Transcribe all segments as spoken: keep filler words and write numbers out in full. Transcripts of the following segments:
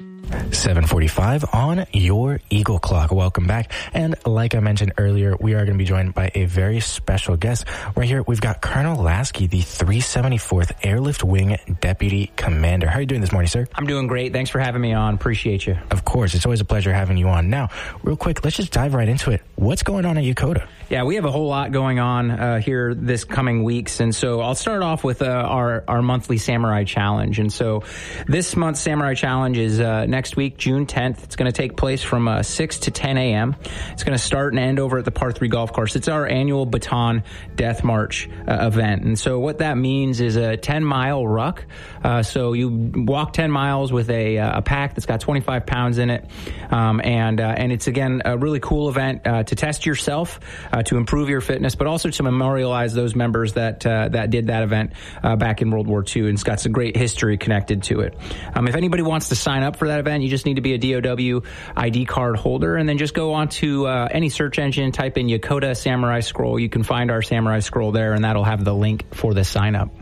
seven forty-five on your Eagle Clock. Welcome back. And like I mentioned earlier, we are going to be joined by a very special guest. Right here, we've got Colonel Lasky, the three seventy-fourth Airlift Wing Deputy Commander. How are you doing this morning, sir? I'm doing great. Thanks for having me on. Appreciate you. Of course. It's always a pleasure having you on. Now, real quick, let's just dive right into it. What's going on at Yokota? Yeah, we have a whole lot going on uh, here this coming weeks. And so I'll start off with uh, our, our monthly Samurai Challenge. And so this month's Samurai Challenge is uh, next week, June tenth. It's going to take place from uh, six to ten a.m. It's going to start and end over at the Par three Golf Course. It's our annual Baton Death March uh, event. And so what that means is a ten-mile ruck. Uh, so you walk ten miles with a, uh, a pack that's got twenty-five pounds in it. Um, and uh, and it's, again, a really cool event uh, to test yourself, uh, to improve your fitness, but also to memorialize those members that uh, that did that event uh, back in World War Two. And it's got some great history connected to it. Um, if anybody wants to sign up for that event, you just need to be a D O W I D card holder, and then just go on to uh, any search engine, type in Yokota Samurai Scroll. You can find our Samurai Scroll there, and that'll have the link for the sign up.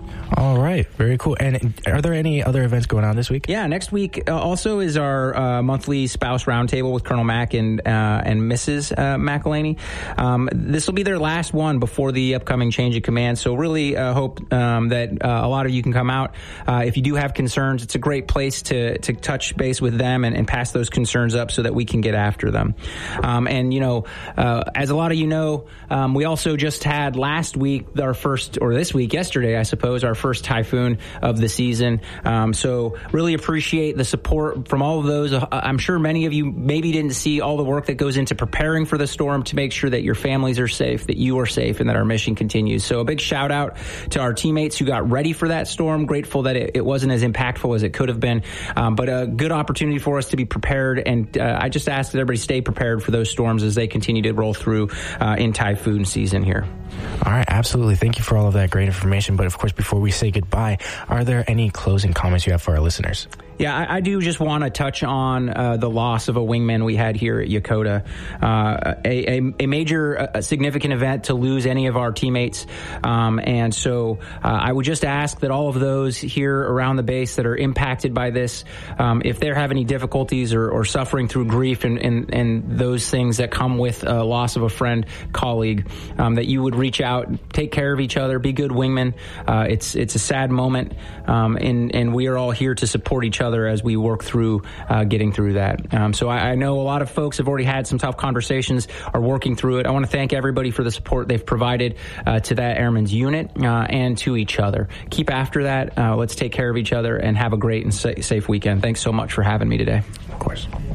All right. Very cool. And are there any other events going on this week? Yeah, next week uh, also is our uh, monthly spouse roundtable with Colonel Mack and uh, and Missus Uh, McElhaney. Um, this will be their last one before the upcoming change of command. So really uh, hope um, that uh, a lot of you can come out. Uh, if you do have concerns, it's a great place to to touch base with them and, and pass those concerns up so that we can get after them. Um, and, you know, uh, as a lot of you know, um, we also just had last week our first, or this week, yesterday, I suppose, our first typhoon of the season. Um, so really appreciate the support from all of those. Uh, I'm sure many of you maybe didn't see all the work that goes into preparing for the storm to make sure that your families are safe, that you are safe, and that our mission continues. So a big shout out to our teammates who got ready for that storm. Grateful that it, it wasn't as impactful as it could have been, um, but a good opportunity for us to be prepared. And uh, I just ask that everybody stay prepared for those storms as they continue to roll through uh, in typhoon season here. All right, absolutely. Thank you for all of that great information. But of course, before we say goodbye, are there any closing comments you have for our listeners? Yeah, I, I do just want to touch on uh, the loss of a wingman we had here at Yokota. Uh, a, a, a major, a significant event to lose any of our teammates. Um, and so uh, I would just ask that all of those here around the base that are impacted by this, um, if they have any difficulties or, or suffering through grief and, and, and those things that come with a loss of a friend, colleague, um, that you would reach out, take care of each other, be good wingmen. Uh, it's it's a sad moment, um, and, and we are all here to support each other as we work through uh, getting through that. Um, so I, I know a lot of folks have already had some tough conversations, are working through it. I want to thank everybody for the support they've provided uh, to that airman's unit uh, and to each other. Keep after that. Uh, let's take care of each other and have a great and sa- safe weekend. Thanks so much for having me today. Of course.